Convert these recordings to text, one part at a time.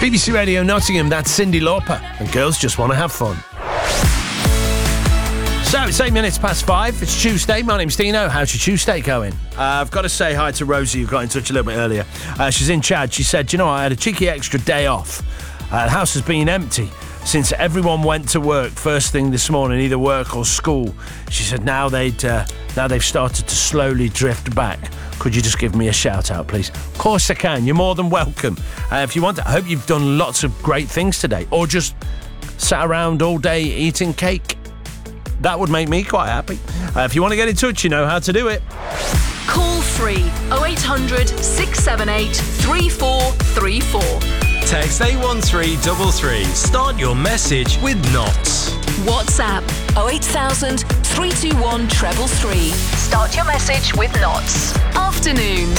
BBC Radio Nottingham, that's Cyndi Lauper, and Girls Just Want to Have Fun. So it's 8 minutes past 5. It's Tuesday. My name's Dino. How's your Tuesday going? I've got to say hi to Rosie, who got in touch a little bit earlier. She's in Chad. She said, you know, I had a cheeky extra day off. The house has been empty since everyone went to work first thing this morning, either work or school. She said now they've started to slowly drift back. Could you just give me a shout out, please? Of course I can. You're more than welcome. If you want to, I hope you've done lots of great things today, or just sat around all day eating cake. That would make me quite happy. If you want to get in touch, you know how to do it. Call free 0800 678 3434. Text 81333. Start your message with Knots. WhatsApp 08000 321 333. Start your message with Knots. Afternoons.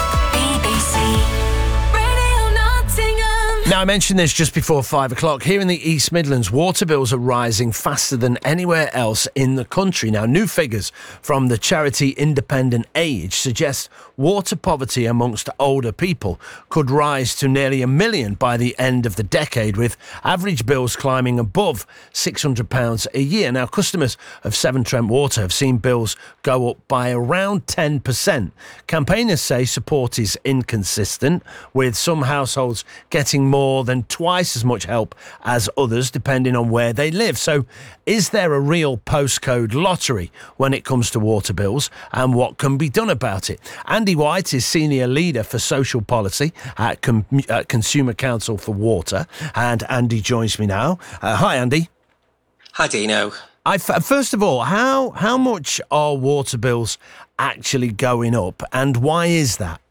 BBC Radio Nottingham. Now, I mentioned this just before 5 o'clock. Here in the East Midlands, water bills are rising faster than anywhere else in the country. Now, new figures from the charity Independent Age suggest water poverty amongst older people could rise to nearly 1 million by the end of the decade, with average bills climbing above £600 a year. Now, customers of Severn Trent Water have seen bills go up by around 10%. Campaigners say support is inconsistent, with some households getting more than twice as much help as others, depending on where they live. So, is there a real postcode lottery when it comes to water bills, and what can be done about it? Andy White is Senior Leader for Social Policy at Consumer Council for Water, and Andy joins me now. Hi, Andy. Hi, Dino. First of all, how much are water bills actually going up, and why is that?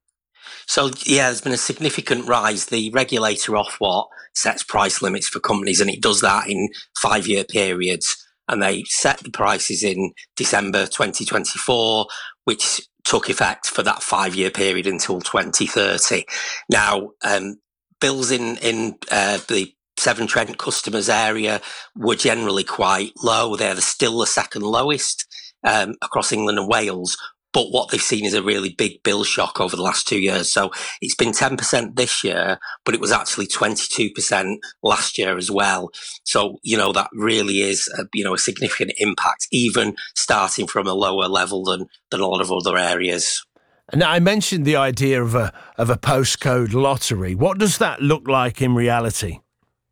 So, yeah, there's been a significant rise. The regulator, Ofwat, sets price limits for companies, and it does that in 5-year periods. And they set the prices in December 2024, which took effect for that 5-year period until 2030. Now, bills in the Severn Trent customers area were generally quite low. They're still the second lowest across England and Wales. But what they've seen is a really big bill shock over the last 2 years. So it's been 10% this year, but it was actually 22% last year as well. So, you know, that really is, a significant impact, even starting from a lower level than a lot of other areas. Now, I mentioned the idea of a postcode lottery. What does that look like in reality?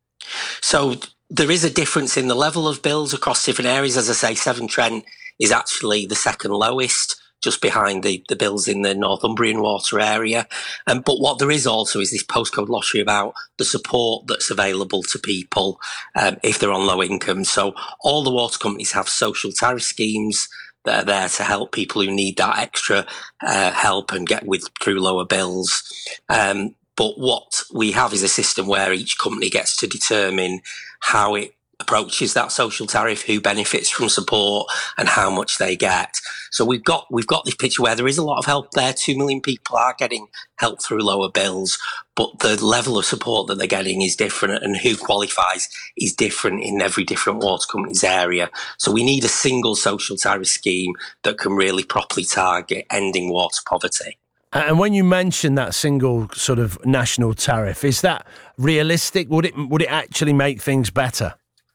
So there is a difference in the level of bills across different areas. As I say, Severn Trent is actually the second lowest, just behind the bills in the Northumbrian water area. But what there is also is this postcode lottery about the support that's available to people if they're on low income. So all the water companies have social tariff schemes that are there to help people who need that extra help and get through lower bills. But what we have is a system where each company gets to determine how it approaches that social tariff, who benefits from support and how much they get. So we've got this picture where there is a lot of help there. 2 million people are getting help through lower bills, but the level of support that they're getting is different, and who qualifies is different in every different water company's area. So we need a single social tariff scheme that can really properly target ending water poverty. And when you mention that single sort of national tariff, is that realistic? Would it actually make things better?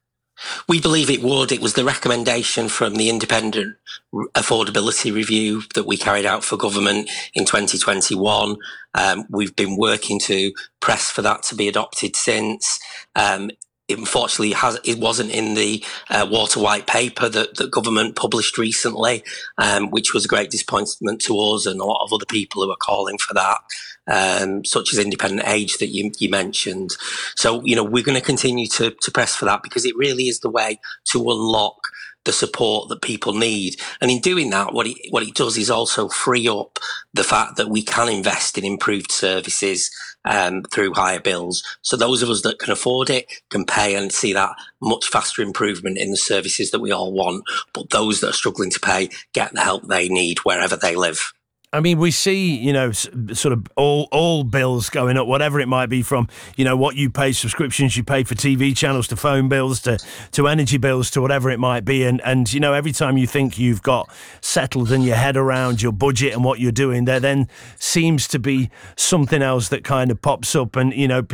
We believe it would. It was the recommendation from the independent affordability review that we carried out for government in 2021. We've been working to press for that to be adopted since. Unfortunately, it wasn't in the water white paper that government published recently, which was a great disappointment to us and a lot of other people who are calling for that, such as Independent Age that you mentioned. So, you know, we're going to continue to press for that, because it really is the way to unlock the support that people need. And in doing that, what it does is also free up the fact that we can invest in improved services through higher bills. So those of us that can afford it can pay and see that much faster improvement in the services that we all want. But those that are struggling to pay get the help they need wherever they live. I mean, we see, you know, sort of all bills going up, whatever it might be, from, you know, what you pay, subscriptions you pay for TV channels, to phone bills, to energy bills, to whatever it might be. And you know, every time you think you've got settled and your head around your budget and what you're doing, there then seems to be something else that kind of pops up, and, you know,